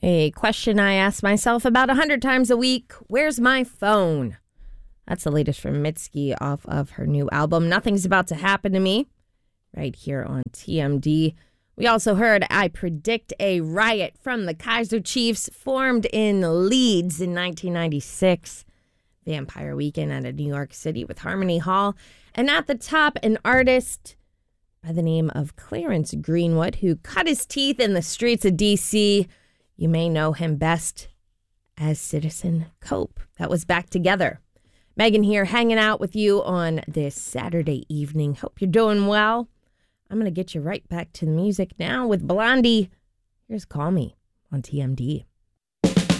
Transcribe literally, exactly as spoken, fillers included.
A question I ask myself about one hundred times a week. Where's my phone? That's the latest from Mitski off of her new album, Nothing's About to Happen to Me, right here on T M D. We also heard I Predict a Riot from the Kaiser Chiefs, formed in Leeds in nineteen ninety-six. Vampire Weekend out of New York City with Harmony Hall. And at the top, an artist by the name of Clarence Greenwood, who cut his teeth in the streets of D C. You may know him best as Citizen Cope. That was Back Together. Megan here, hanging out with you on this Saturday evening. Hope you're doing well. I'm going to get you right back to the music now with Blondie. Here's Call Me on T M D.